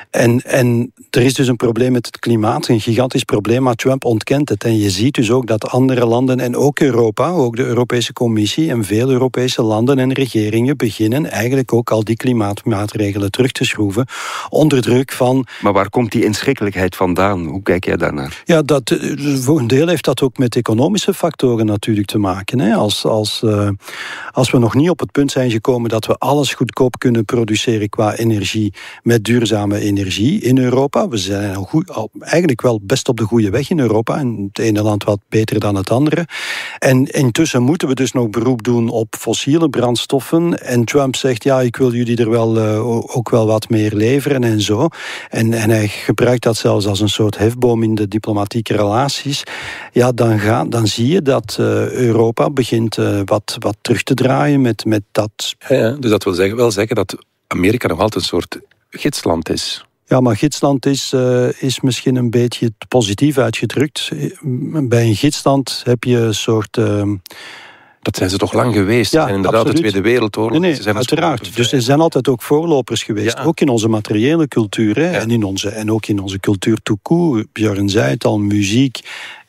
En er is dus een probleem met het klimaat, een gigantisch probleem, maar Trump ontkent het. En je ziet dus ook dat andere landen en ook Europa, ook de Europese Commissie en veel Europese landen en regeringen beginnen eigenlijk ook al die klimaatmaatregelen terug te schroeven onder druk van... Maar waar komt die inschikkelijkheid vandaan? Hoe kijk jij daarnaar? Ja, voor een deel heeft dat ook met economische factoren natuurlijk te maken. Hè. Als we nog niet op het punt zijn gekomen dat we alles goedkoop kunnen produceren qua energie met duurzame energie in Europa. We zijn eigenlijk wel best op de goede weg in Europa. En het ene land wat beter dan het andere. En intussen moeten we dus nog beroep doen op fossiele brandstoffen. En Trump zegt, ja, ik wil jullie er wel ook wel wat meer leveren en zo. En hij gebruikt dat zelfs als een soort hefboom in de diplomatieke relaties. Ja, dan zie je dat Europa begint wat terug te draaien met dat. Ja, dus dat wil wel zeggen dat Amerika nog altijd een soort gidsland is. Ja, maar gidsland is misschien een beetje positief uitgedrukt. Bij een gidsland heb je een soort... Dat zijn ze toch lang geweest? Ja, en inderdaad, absoluut. de Tweede Wereldoorlog. Nee, uiteraard. Dus er zijn altijd ook voorlopers geweest. Ja. Ook in onze materiële cultuur. Hè, ja. En ook in onze cultuur tout court. Björn zei het al, muziek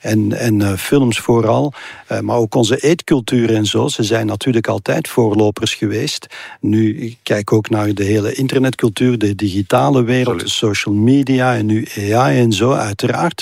en films vooral. Maar ook onze eetcultuur en zo. Ze zijn natuurlijk altijd voorlopers geweest. Nu, ik kijk ook naar de hele internetcultuur, de digitale wereld, de social media en nu AI en zo. Uiteraard...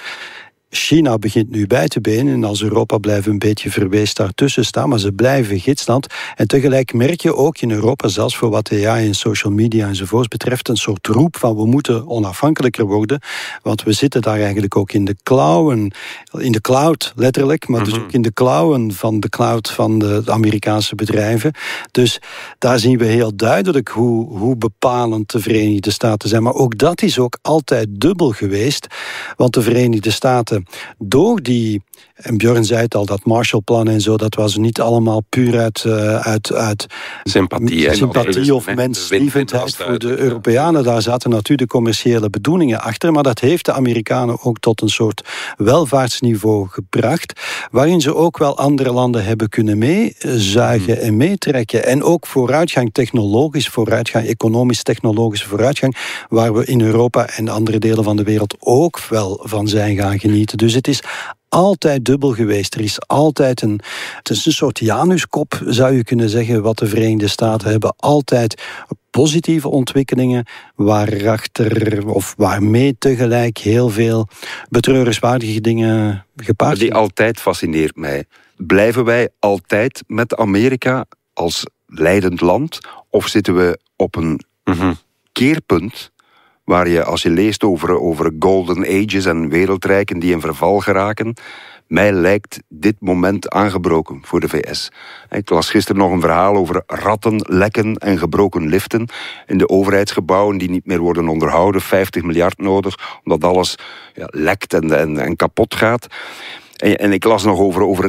China begint nu bij te benen en als Europa blijft een beetje verweest daartussen staan, maar ze blijven gidsland. En tegelijk merk je ook in Europa, zelfs voor wat AI en social media enzovoorts betreft, een soort roep van we moeten onafhankelijker worden, want we zitten daar eigenlijk ook in de klauwen, in de cloud letterlijk, maar dus ook in de klauwen van de cloud van de Amerikaanse bedrijven. Dus daar zien we heel duidelijk hoe bepalend de Verenigde Staten zijn. Maar ook dat is ook altijd dubbel geweest, want de Verenigde Staten door die, en Björn zei het al, dat Marshallplan en zo, dat was niet allemaal puur uit sympathie of menslievendheid voor de Europeanen. Daar zaten natuurlijk commerciële bedoelingen achter, maar dat heeft de Amerikanen ook tot een soort welvaartsniveau gebracht, waarin ze ook wel andere landen hebben kunnen meezuigen en meetrekken. En ook vooruitgang, technologisch vooruitgang, economisch-technologische vooruitgang, waar we in Europa en andere delen van de wereld ook wel van zijn gaan genieten. Dus het is altijd dubbel geweest. Er is altijd het is een soort Januskop, zou je kunnen zeggen, wat de Verenigde Staten hebben. Altijd positieve ontwikkelingen, waarmee tegelijk heel veel betreurenswaardige dingen gepaard zijn. Die altijd fascineert mij. Blijven wij altijd met Amerika als leidend land? Of zitten we op een keerpunt waar je, als je leest over golden ages en wereldrijken die in verval geraken, mij lijkt dit moment aangebroken voor de VS. Ik las gisteren nog een verhaal over ratten, lekken en gebroken liften in de overheidsgebouwen die niet meer worden onderhouden. 50 miljard nodig, omdat alles lekt en kapot gaat. En ik las nog over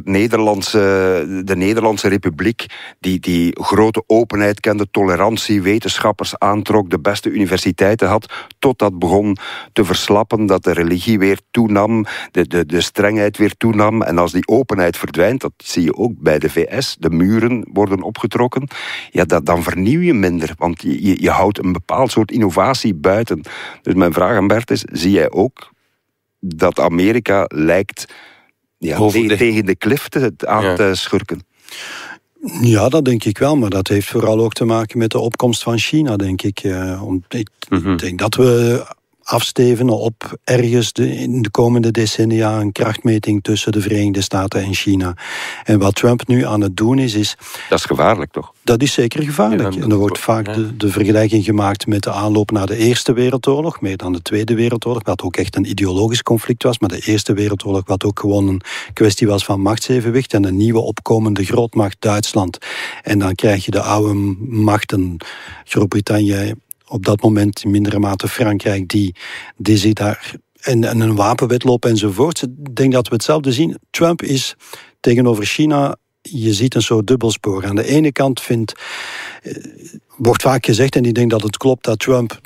de Nederlandse Republiek, die grote openheid kende, tolerantie, wetenschappers aantrok, de beste universiteiten had, tot dat begon te verslappen, dat de religie weer toenam, de strengheid weer toenam. En als die openheid verdwijnt, dat zie je ook bij de VS, de muren worden opgetrokken, dan vernieuw je minder, want je houdt een bepaald soort innovatie buiten. Dus mijn vraag aan Bert is, zie jij ook dat Amerika lijkt tegen de klif aan te schurken? Ja, dat denk ik wel, maar dat heeft vooral ook te maken met de opkomst van China, denk ik. Ik denk dat we afstevenen op ergens in de komende decennia een krachtmeting tussen de Verenigde Staten en China. En wat Trump nu aan het doen is... Dat is gevaarlijk, toch? Dat is zeker gevaarlijk. En er wordt vaak de vergelijking gemaakt met de aanloop naar de Eerste Wereldoorlog, meer dan de Tweede Wereldoorlog, wat ook echt een ideologisch conflict was, maar de Eerste Wereldoorlog, wat ook gewoon een kwestie was van machtsevenwicht en een nieuwe opkomende grootmacht Duitsland. En dan krijg je de oude machten, Groot-Brittannië, op dat moment in mindere mate Frankrijk, die zich daar en een wapenwedloop enzovoort. Ik denk dat we hetzelfde zien. Trump is tegenover China, je ziet een soort dubbelspoor. Aan de ene kant wordt vaak gezegd, en ik denk dat het klopt, dat Trump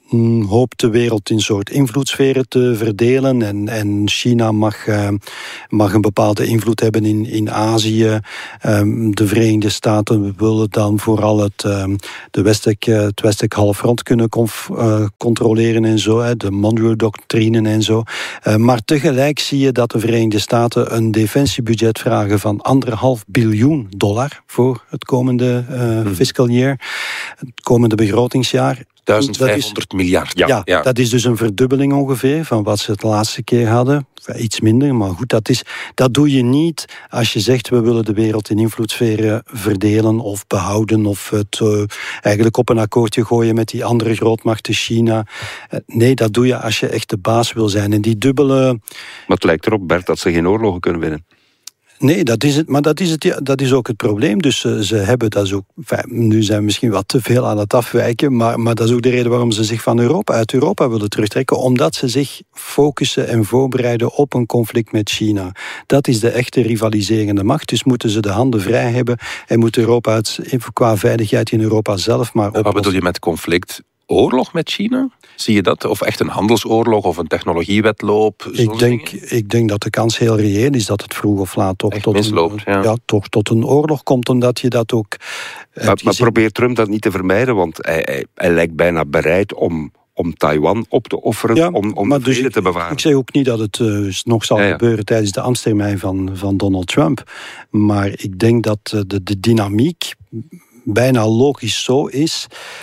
hoopt de wereld in soort invloedssferen te verdelen. En China mag een bepaalde invloed hebben in Azië. De Verenigde Staten willen dan vooral het westelijk halfrond kunnen controleren en zo. De Monroe-doctrine en zo. Maar tegelijk zie je dat de Verenigde Staten een defensiebudget vragen van $1,5 biljoen voor het komende fiscal year. Het komende begrotingsjaar. 1500 miljard. Ja, dat is dus een verdubbeling ongeveer van wat ze het laatste keer hadden. Iets minder, maar goed, dat doe je niet als je zegt we willen de wereld in invloedssferen verdelen of behouden of het eigenlijk op een akkoordje gooien met die andere grootmachten, China. Nee, dat doe je als je echt de baas wil zijn. En die dubbele... Maar het lijkt erop, Bert, dat ze geen oorlogen kunnen winnen. Nee, dat is het. Maar dat is ook het probleem. Dus ze hebben dat is ook... nu zijn we misschien wat te veel aan het afwijken, maar dat is ook de reden waarom ze zich uit Europa willen terugtrekken. Omdat ze zich focussen en voorbereiden op een conflict met China. Dat is de echte rivaliserende macht. Dus moeten ze de handen vrij hebben en moet Europa qua veiligheid in Europa zelf maar oplossen. Wat bedoel je met conflict? Oorlog met China? Zie je dat? Of echt een handelsoorlog of een technologiewedloop? Ik denk dat de kans heel reëel is dat het vroeg of laat toch tot een oorlog komt, omdat je dat ook... Maar probeert Trump dat niet te vermijden? Want hij lijkt bijna bereid om Taiwan op te offeren, om de vrede te bewaren. Ik zeg ook niet dat het nog zal gebeuren tijdens de ambtstermijn van Donald Trump. Maar ik denk dat de dynamiek bijna logisch zo is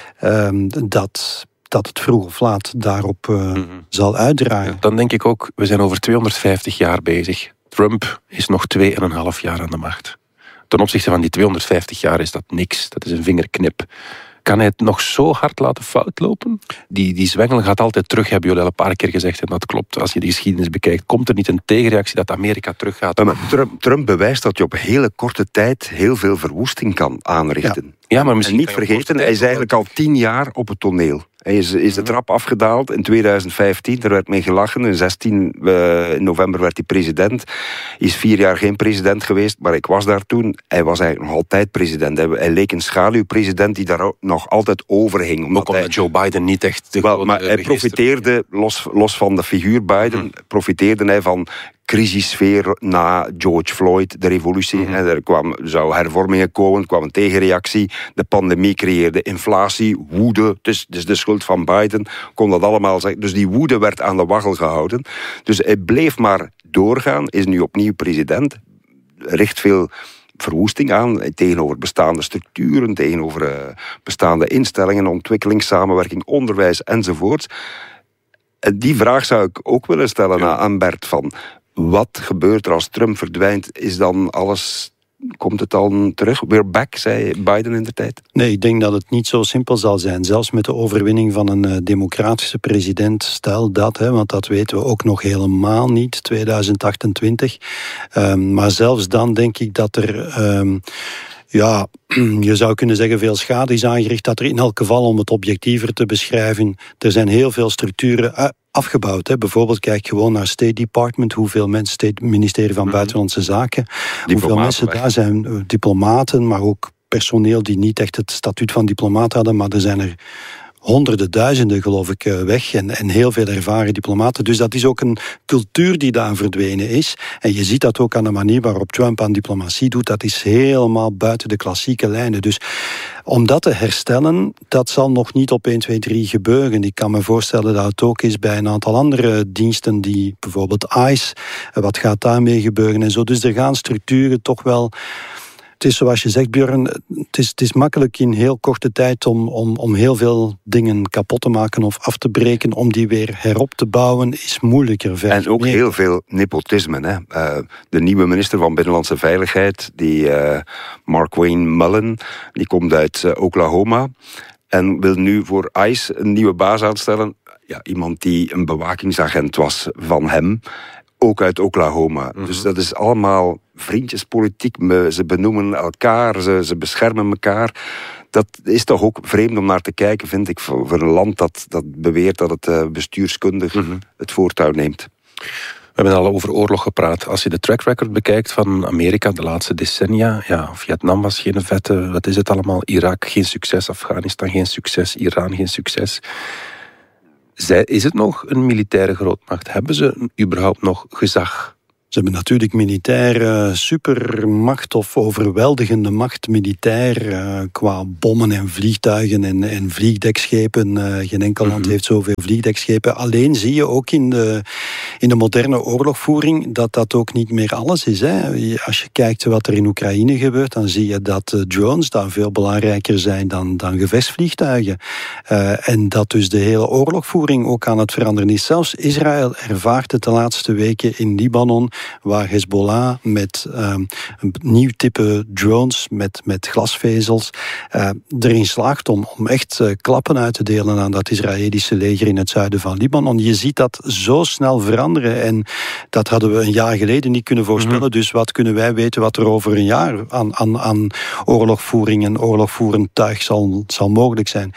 dat het vroeg of laat daarop zal uitdraaien. Ja, dan denk ik ook, we zijn over 250 jaar bezig. Trump is nog 2,5 jaar aan de macht. Ten opzichte van die 250 jaar is dat niks. Dat is een vingerknip. Kan hij het nog zo hard laten fout lopen? Die zwengel gaat altijd terug, hebben jullie al een paar keer gezegd. En dat klopt. Als je de geschiedenis bekijkt, komt er niet een tegenreactie dat Amerika teruggaat? Maar Trump bewijst dat je op hele korte tijd heel veel verwoesting kan aanrichten. Ja, maar misschien en niet vergeten, hij is eigenlijk al 10 jaar op het toneel. Hij is de trap afgedaald in 2015, er werd mee gelachen. In 16 november werd hij president. Hij is 4 jaar geen president geweest, maar ik was daar toen. Hij was eigenlijk nog altijd president. Hij leek een schaduwpresident die daar nog altijd overhing. Ook omdat Joe Biden niet echt... Maar hij profiteerde, los van de figuur Biden, profiteerde hij van crisissfeer na George Floyd, de revolutie. En er zou hervormingen komen, er kwam een tegenreactie. De pandemie creëerde inflatie, woede. Dus de schuld van Biden, kon dat allemaal zeggen. Dus die woede werd aan de waggel gehouden. Dus hij bleef maar doorgaan, is nu opnieuw president, richt veel verwoesting aan tegenover bestaande structuren, tegenover bestaande instellingen, ontwikkelingssamenwerking, onderwijs enzovoort. Die vraag zou ik ook willen stellen aan Bert van... Wat gebeurt er als Trump verdwijnt? Is dan alles... Komt het dan terug? We're back, zei Biden in de tijd? Nee, ik denk dat het niet zo simpel zal zijn. Zelfs met de overwinning van een democratische president. Stel dat, want dat weten we ook nog helemaal niet, 2028. Maar zelfs dan denk ik dat er... je zou kunnen zeggen veel schade is aangericht. Dat er in elk geval, om het objectiever te beschrijven... Er zijn heel veel structuren afgebouwd. Bijvoorbeeld kijk gewoon naar State Department. Hoeveel mensen, ministerie van Buitenlandse Zaken. Hoeveel mensen daar zijn, diplomaten, maar ook personeel die niet echt het statuut van diplomaat hadden. Maar er zijn er honderden, duizenden, geloof ik, weg. En heel veel ervaren diplomaten. Dus dat is ook een cultuur die daar verdwenen is. En je ziet dat ook aan de manier waarop Trump aan diplomatie doet. Dat is helemaal buiten de klassieke lijnen. Dus om dat te herstellen, dat zal nog niet op 1, 2, 3 gebeuren. Ik kan me voorstellen dat het ook is bij een aantal andere diensten, die bijvoorbeeld ICE, wat gaat daarmee gebeuren en zo. Dus er gaan structuren toch wel... Het is zoals je zegt, Björn, het is makkelijk in heel korte tijd om heel veel dingen kapot te maken of af te breken. Om die weer herop te bouwen is moeilijker. En ook heel veel nepotisme. De nieuwe minister van Binnenlandse Veiligheid, die Mark Wayne Mullen, die komt uit Oklahoma en wil nu voor ICE een nieuwe baas aanstellen. Ja, iemand die een bewakingsagent was van hem. Ook uit Oklahoma. Dus dat is allemaal vriendjespolitiek. Ze benoemen elkaar, ze beschermen elkaar. Dat is toch ook vreemd om naar te kijken, vind ik, voor een land dat beweert dat het bestuurskundig het voortouw neemt. We hebben al over oorlog gepraat. Als je de track record bekijkt van Amerika de laatste decennia, Vietnam was geen vette, wat is het allemaal? Irak geen succes, Afghanistan geen succes, Iran geen succes. Is het nog een militaire grootmacht? Hebben ze überhaupt nog gezag? Ze hebben natuurlijk militaire supermacht of overweldigende macht militair qua bommen en vliegtuigen en vliegdekschepen. Geen enkel land heeft zoveel vliegdekschepen. Alleen zie je ook in de moderne oorlogvoering dat ook niet meer alles is. Hè. Als je kijkt wat er in Oekraïne gebeurt, dan zie je dat drones daar veel belangrijker zijn dan gevechtsvliegtuigen. En dat dus de hele oorlogvoering ook aan het veranderen is. Zelfs Israël ervaart het de laatste weken in Libanon, waar Hezbollah met een nieuw type drones, met glasvezels, erin slaagt om echt klappen uit te delen aan dat Israëlische leger in het zuiden van Libanon. Je ziet dat zo snel veranderen en dat hadden we een jaar geleden niet kunnen voorspellen. Dus wat kunnen wij weten wat er over een jaar aan oorlogvoering en oorlogvoerend tuig zal mogelijk zijn.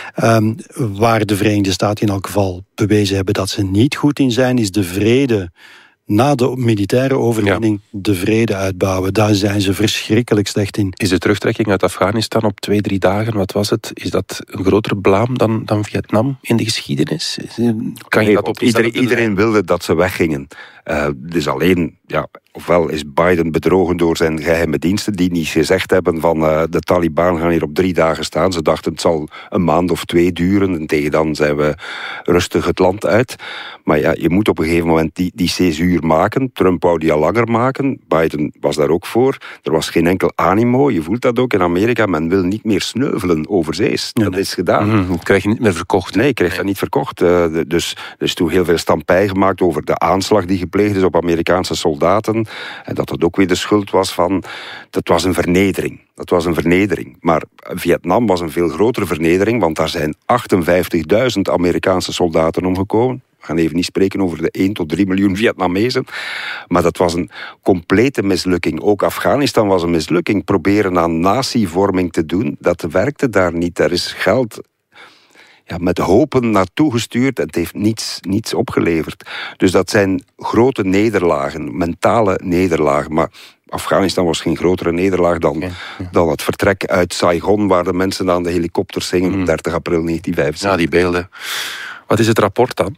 Waar de Verenigde Staten in elk geval bewezen hebben dat ze niet goed in zijn, is de vrede na de militaire overwinning, de vrede uitbouwen. Daar zijn ze verschrikkelijk slecht in. Is de terugtrekking uit Afghanistan op 2-3 dagen, wat was het? Is dat een grotere blaam dan Vietnam in de geschiedenis? Kan je dat op iedereen wilde dat ze weggingen. Dus alleen, ofwel is Biden bedrogen door zijn geheime diensten die niet gezegd hebben van de Taliban gaan hier op 3 dagen staan. Ze dachten het zal een maand of 2 duren en tegen dan zijn we rustig het land uit. Maar je moet op een gegeven moment die césuur maken. Trump wou die al langer maken. Biden was daar ook voor. Er was geen enkel animo. Je voelt dat ook in Amerika. Men wil niet meer sneuvelen overzees. Dat is gedaan. Dat krijg je niet meer verkocht. Nee, je krijgt dat niet verkocht. Dus er is toen heel veel stampij gemaakt over de aanslag die gepleegd is op Amerikaanse soldaten. En dat het ook weer de schuld was van... Dat was een vernedering. Dat was een vernedering. Maar Vietnam was een veel grotere vernedering, want daar zijn 58.000 Amerikaanse soldaten omgekomen. We gaan even niet spreken over de 1 tot 3 miljoen Vietnamezen. Maar dat was een complete mislukking. Ook Afghanistan was een mislukking. Proberen aan natievorming te doen, dat werkte daar niet. Er is geld met hopen naartoe gestuurd en het heeft niets opgeleverd. Dus dat zijn grote nederlagen, mentale nederlagen. Maar Afghanistan was geen grotere nederlaag dan het vertrek uit Saigon, waar de mensen aan de helikopters hingen op 30 april 1975. Ja, die beelden. Wat is het rapport dan?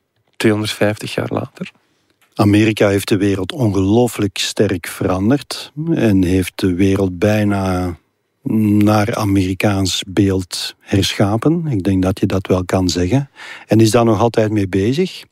250 jaar later? Amerika heeft de wereld ongelooflijk sterk veranderd en heeft de wereld bijna naar Amerikaans beeld herschapen. Ik denk dat je dat wel kan zeggen. En is daar nog altijd mee bezig.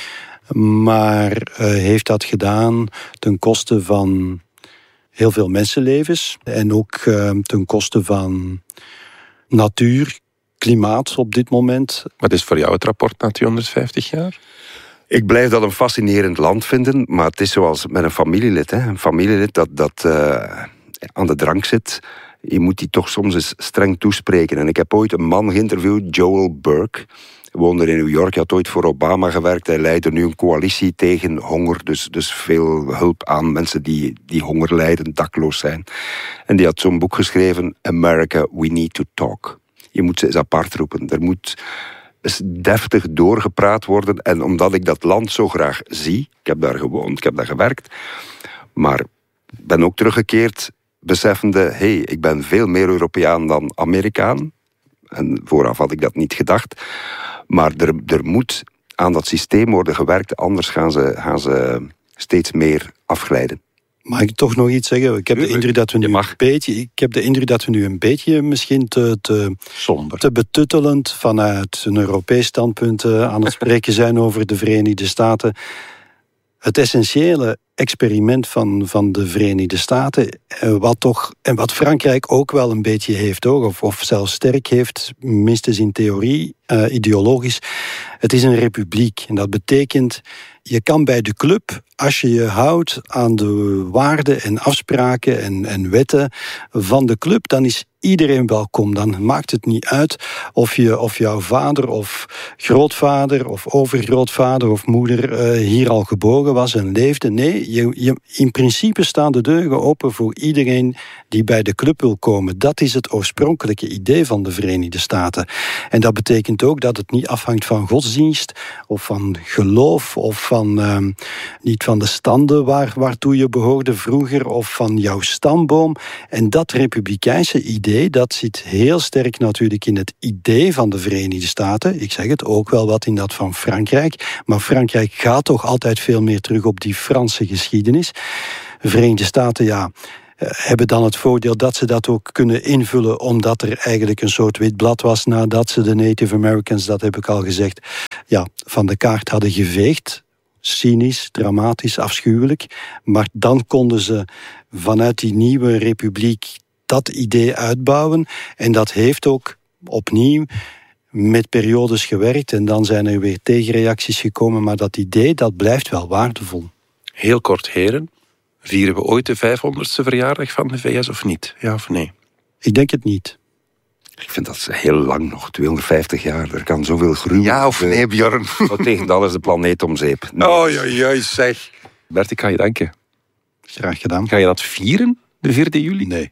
Maar heeft dat gedaan ten koste van heel veel mensenlevens en ook ten koste van natuur, klimaat op dit moment. Wat is voor jou het rapport na 250 jaar? Ik blijf dat een fascinerend land vinden, maar het is zoals met een familielid. Hè. Een familielid dat aan de drank zit. Je moet die toch soms eens streng toespreken. En ik heb ooit een man geïnterviewd, Joel Burke. Hij woonde in New York, hij had ooit voor Obama gewerkt. Hij leidde nu een coalitie tegen honger. Dus veel hulp aan mensen die honger lijden, dakloos zijn. En die had zo'n boek geschreven, America, We Need to Talk. Je moet ze eens apart roepen. Er moet eens deftig doorgepraat worden. En omdat ik dat land zo graag zie, ik heb daar gewoond, ik heb daar gewerkt, maar ben ook teruggekeerd beseffende, ik ben veel meer Europeaan dan Amerikaan. En vooraf had ik dat niet gedacht. Maar er moet aan dat systeem worden gewerkt, anders gaan ze steeds meer afglijden. Mag ik toch nog iets zeggen? Ik heb de indruk dat we nu een beetje misschien te betuttelend vanuit een Europees standpunt aan het spreken zijn over de Verenigde Staten. Het essentiële experiment van de Verenigde Staten, wat Frankrijk ook wel een beetje heeft, of zelfs sterk heeft, minstens in theorie, ideologisch. Het is een republiek. En dat betekent, je kan bij de club, als je je houdt aan de waarden en afspraken en wetten van de club, dan is iedereen welkom. Dan maakt het niet uit of jouw vader of grootvader of overgrootvader of moeder hier al geboren was en leefde. Nee, in principe staan de deuren open voor iedereen die bij de club wil komen. Dat is het oorspronkelijke idee van de Verenigde Staten. En dat betekent ook dat het niet afhangt van godsdienst of van geloof of van niet van de standen waartoe je behoorde vroeger of van jouw stamboom. En dat republikeinse idee, dat zit heel sterk natuurlijk in het idee van de Verenigde Staten. Ik zeg het ook wel wat in dat van Frankrijk. Maar Frankrijk gaat toch altijd veel meer terug op die Franse geschiedenis. De Verenigde Staten, hebben dan het voordeel dat ze dat ook kunnen invullen, omdat er eigenlijk een soort wit blad was nadat ze de Native Americans, dat heb ik al gezegd, van de kaart hadden geveegd. Cynisch, dramatisch, afschuwelijk. Maar dan konden ze vanuit die nieuwe republiek dat idee uitbouwen. En dat heeft ook opnieuw met periodes gewerkt. En dan zijn er weer tegenreacties gekomen. Maar dat idee, dat blijft wel waardevol. Heel kort, heren. Vieren we ooit de 500ste verjaardag van de VS of niet? Ja of nee? Ik denk het niet. Ik vind dat heel lang nog, 250 jaar. Er kan zoveel groeien. Ja of nee, Björn? Tegen dat is de planeet om zeep. Nee. Oh, ja, zeg. Bert, ik ga je danken. Graag gedaan. Ga je dat vieren, de 4 juli? Nee.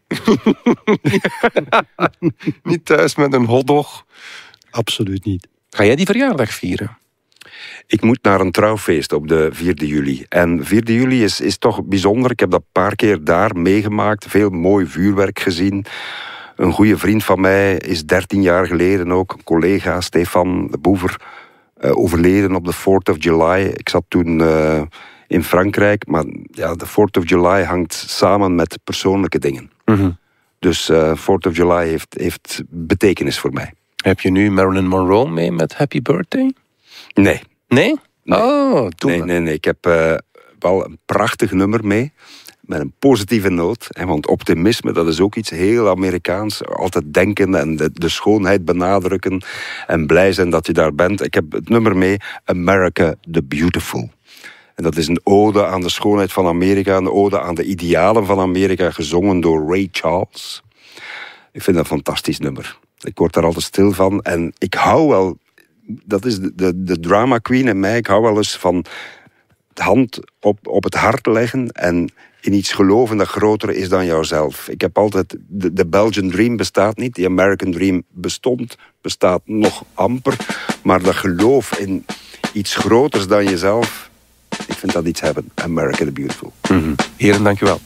Niet thuis met een hotdog? Absoluut niet. Ga jij die verjaardag vieren? Ik moet naar een trouwfeest op de 4 juli. En 4 juli is toch bijzonder. Ik heb dat een paar keer daar meegemaakt. Veel mooi vuurwerk gezien. Een goede vriend van mij is 13 jaar geleden ook, een collega, Stefan de Boever, overleden op de 4th of July. Ik zat toen in Frankrijk, maar de 4th of July hangt samen met persoonlijke dingen. Mm-hmm. Dus 4th of July heeft betekenis voor mij. Heb je nu Marilyn Monroe mee met Happy Birthday? Nee. Nee? Nee. Oh, Nee. Ik heb wel een prachtig nummer mee. Met een positieve noot. Want optimisme, dat is ook iets heel Amerikaans. Altijd denken en de schoonheid benadrukken. En blij zijn dat je daar bent. Ik heb het nummer mee, America the Beautiful. En dat is een ode aan de schoonheid van Amerika. Een ode aan de idealen van Amerika. Gezongen door Ray Charles. Ik vind dat een fantastisch nummer. Ik word daar altijd stil van. En ik hou wel... Dat is de drama queen in mij. Ik hou wel eens van de hand op het hart leggen en in iets geloven dat groter is dan jouzelf. Ik heb altijd... De Belgian Dream bestaat niet. Die American Dream bestaat nog amper. Maar dat geloof in iets groters dan jezelf, ik vind dat iets hebben. America the Beautiful. Mm-hmm. Heren, dank u wel.